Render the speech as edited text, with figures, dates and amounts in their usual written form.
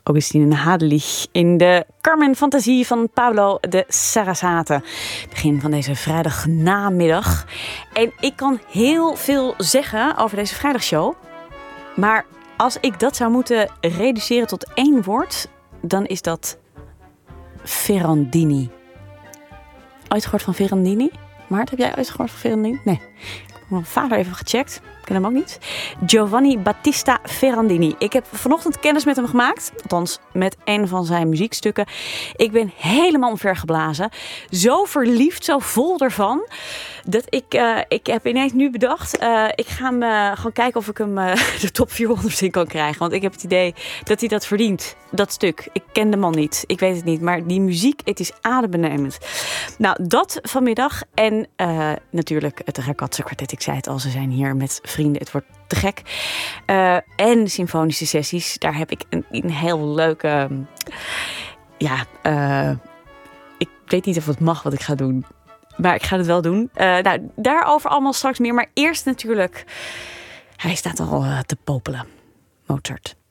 Augustine Hadelich in de Carmen Fantasie van Pablo de Sarasate. Begin van deze vrijdagnamiddag. En ik kan heel veel zeggen over deze vrijdagshow. Maar als ik dat zou moeten reduceren tot één woord, dan is dat Ferrandini. Ooit gehoord van Ferrandini? Maart, heb jij ooit gehoord van Ferrandini? Nee. Ik heb mijn vader even gecheckt. Ik ken hem ook niet. Giovanni Battista Ferrandini. Ik heb vanochtend kennis met hem gemaakt. Althans, met een van zijn muziekstukken. Ik ben helemaal omvergeblazen. Zo verliefd, zo vol ervan. Dat ik heb ineens nu bedacht. Ik ga hem gewoon kijken of ik hem de top 400 in kan krijgen. Want ik heb het idee dat hij dat verdient. Dat stuk. Ik ken de man niet. Ik weet het niet. Maar die muziek, het is adembenemend. Nou, dat vanmiddag. En natuurlijk het Ragazza Kwartet. Ik zei het al, ze zijn hier met vrienden. Het wordt te gek. En symfonische sessies. Daar heb ik een heel leuke... ik weet niet of het mag wat ik ga doen. Maar ik ga het wel doen. Daarover allemaal straks meer. Maar eerst natuurlijk... Hij staat al te popelen. Mozart.